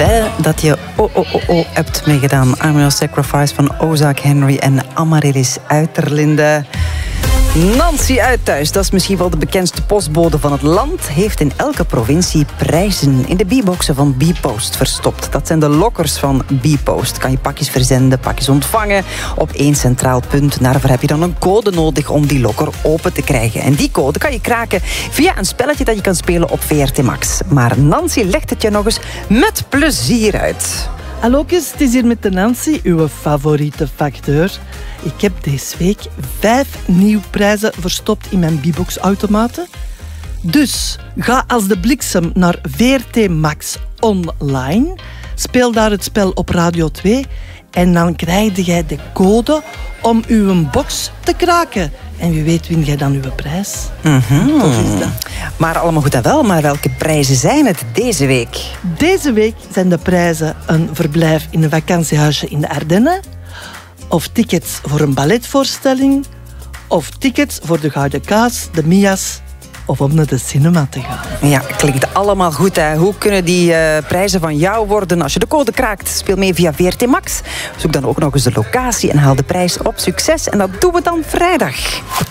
wel dat je hebt meegedaan. I'm Your Sacrifice van Ozak Henry en Amaryllis Uiterlinde. Nancy Uithuis, dat is misschien wel de bekendste postbode van het land, heeft in elke provincie prijzen in de B-boxen van B-Post verstopt. Dat zijn de lokkers van B-Post. Kan je pakjes verzenden, pakjes ontvangen op één centraal punt. Daarvoor heb je dan een code nodig om die lokker open te krijgen. En die code kan je kraken via een spelletje dat je kan spelen op VRT Max. Maar Nancy legt het je nog eens met plezier uit. Hallootjes, het is hier met de Nancy, uw favoriete facteur. Ik heb deze week 5 nieuwe prijzen verstopt in mijn B-box-automaten. Dus ga als de bliksem naar VRT Max online. Speel daar het spel op Radio 2. En dan krijg jij de code om uw box te kraken. En wie weet win jij dan uw prijs. Tof is dat. Maar allemaal goed en wel, maar welke prijzen zijn het deze week? Deze week zijn de prijzen een verblijf in een vakantiehuisje in de Ardennen, of tickets voor een balletvoorstelling, of tickets voor de Gouden Kaas, de Mia's, of om naar de cinema te gaan. Ja, klinkt allemaal goed, hè. Hoe kunnen die prijzen van jou worden als je de code kraakt? Speel mee via VRT Max. Zoek dan ook nog eens de locatie en haal de prijs op succes. En dat doen we dan vrijdag.